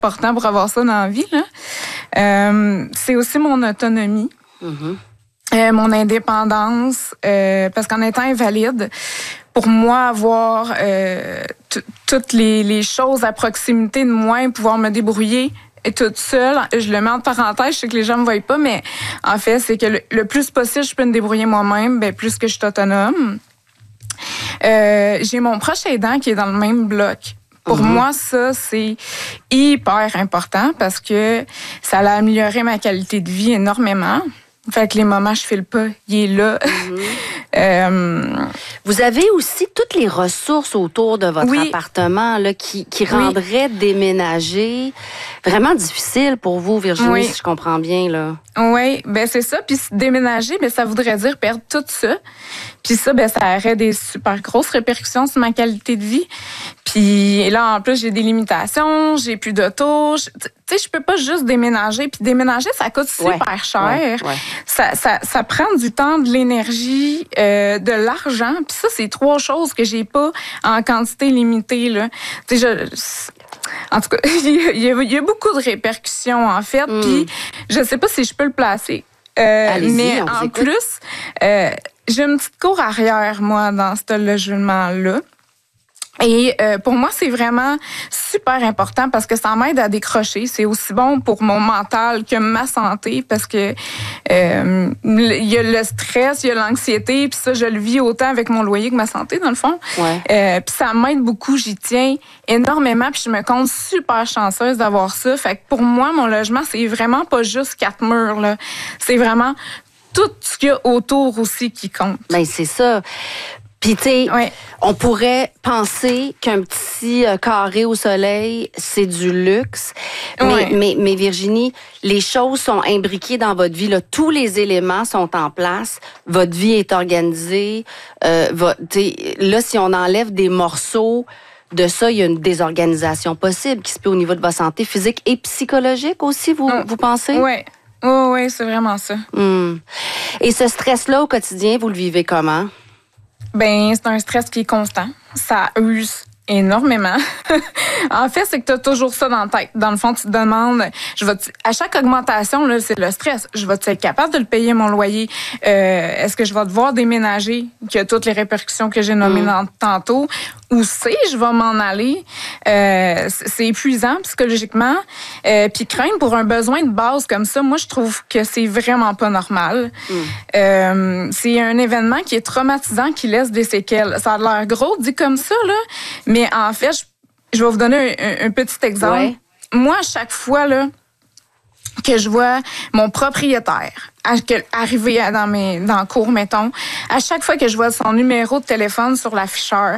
important pour avoir ça dans la vie, là. C'est aussi mon autonomie. Mon indépendance, parce qu'en étant invalide, pour moi, avoir toutes les choses à proximité de moi et pouvoir me débrouiller et toute seule, je le mets en parenthèse, je sais que les gens me voient pas, mais en fait, c'est que le plus possible, je peux me débrouiller moi-même, plus que je suis autonome. J'ai mon proche aidant qui est dans le même bloc. Pour moi, ça, c'est hyper important parce que ça a amélioré ma qualité de vie énormément. Fait que les moments je file pas, il est là. Vous avez aussi toutes les ressources autour de votre appartement là, qui rendraient déménager vraiment difficile pour vous, Virginie, si je comprends bien. Là. Oui, c'est ça. Puis déménager, ça voudrait dire perdre tout ça. Puis ça, ça aurait des super grosses répercussions sur ma qualité de vie. Puis là, en plus, j'ai des limitations, j'ai plus d'auto. Tu sais, je peux pas juste déménager. Puis déménager, ça coûte super cher. Ça prend du temps, de l'énergie, de l'argent. Puis ça, c'est 3 choses que j'ai pas en quantité limitée. Là. Tu sais, en tout cas, il y a beaucoup de répercussions, en fait. Puis je sais pas si je peux le placer. Mais en plus, j'ai une petite cour arrière, moi, dans ce logement-là. Et pour moi, c'est vraiment super important parce que ça m'aide à décrocher. C'est aussi bon pour mon mental que ma santé parce que il y a le stress, il y a l'anxiété, puis ça, je le vis autant avec mon loyer que ma santé, dans le fond. Puis ça m'aide beaucoup, j'y tiens énormément, puis je me compte super chanceuse d'avoir ça. Fait que pour moi, mon logement, c'est vraiment pas juste 4 murs, là. C'est vraiment tout ce qu'il y a autour aussi qui compte. C'est ça. Puis, tu sais, on pourrait penser qu'un petit carré au soleil, c'est du luxe. Mais Virginie, les choses sont imbriquées dans votre vie. Là. Tous les éléments sont en place. Votre vie est organisée. Là, si on enlève des morceaux de ça, il y a une désorganisation possible qui se peut au niveau de votre santé physique et psychologique aussi, vous pensez? Oui, c'est vraiment ça. Et ce stress-là au quotidien, vous le vivez comment? C'est un stress qui est constant. Ça use énormément. En fait, c'est que tu as toujours ça dans la tête. Dans le fond, tu te demandes, à chaque augmentation, là, c'est le stress. Je vais être capable de le payer, mon loyer? Est-ce que je vais devoir déménager? Qu'il y a toutes les répercussions que j'ai nommées tantôt. Où je vais m'en aller? C'est épuisant psychologiquement. Puis craindre pour un besoin de base comme ça, moi, je trouve que c'est vraiment pas normal. C'est un événement qui est traumatisant, qui laisse des séquelles. Ça a l'air gros dit comme ça, là. Mais en fait, je vais vous donner un petit exemple. Moi, à chaque fois là, que je vois mon propriétaire arriver dans la cour, mettons, à chaque fois que je vois son numéro de téléphone sur l'afficheur,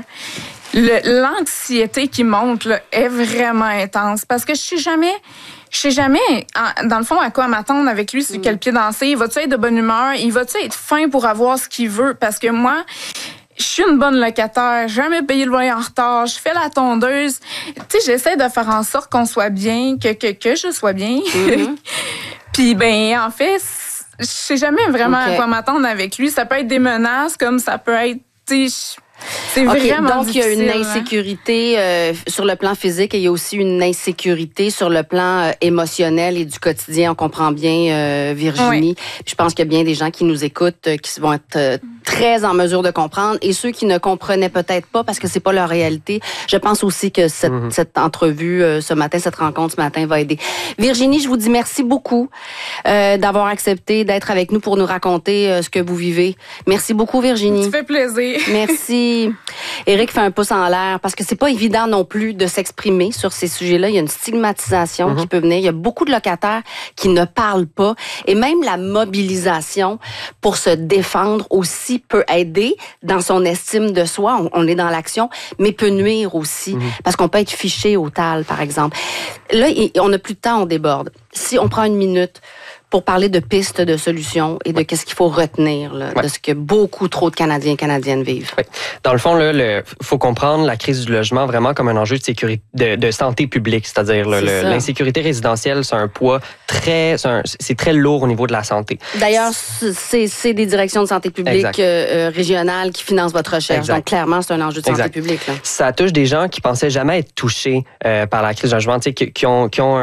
l'anxiété qui monte là, est vraiment intense parce que je sais jamais, dans le fond, à quoi m'attendre avec lui, sur quel pied danser. Il va-tu être de bonne humeur? Il va-tu être fin pour avoir ce qu'il veut? Parce que moi, je suis une bonne locataire, jamais payé le loyer en retard, je fais la tondeuse. Tu sais, j'essaie de faire en sorte qu'on soit bien, que je sois bien. Puis, en fait, je sais jamais vraiment à quoi m'attendre avec lui. Ça peut être des menaces, comme ça peut être, tu sais, c'est vraiment donc, difficile. Il y a une insécurité sur le plan physique et il y a aussi une insécurité sur le plan émotionnel et du quotidien. On comprend bien, Virginie. Je pense qu'il y a bien des gens qui nous écoutent qui vont être très en mesure de comprendre et ceux qui ne comprenaient peut-être pas parce que c'est pas leur réalité. Je pense aussi que cette entrevue ce matin, cette rencontre ce matin va aider. Virginie, je vous dis merci beaucoup d'avoir accepté d'être avec nous pour nous raconter ce que vous vivez. Merci beaucoup, Virginie. Ça fait plaisir. Merci. Éric fait un pouce en l'air parce que c'est pas évident non plus de s'exprimer sur ces sujets-là. Il y a une stigmatisation qui peut venir. Il y a beaucoup de locataires qui ne parlent pas et même la mobilisation pour se défendre aussi peut aider dans son estime de soi. On est dans l'action, mais peut nuire aussi parce qu'on peut être fiché au TAL, par exemple. Là, on n'a plus de temps, on déborde. Si on prend une minute pour parler de pistes de solutions et de qu'est-ce qu'il faut retenir là, de ce que beaucoup trop de Canadiens et Canadiennes vivent. Oui. Dans le fond, il faut comprendre la crise du logement vraiment comme un enjeu de sécurité, de santé publique, c'est-à-dire l'insécurité résidentielle, c'est un poids c'est très lourd au niveau de la santé. D'ailleurs, c'est des directions de santé publique régionales qui financent votre recherche. Exact. Donc, clairement, c'est un enjeu de santé publique. Là. Ça touche des gens qui pensaient jamais être touchés par la crise du logement, qui ont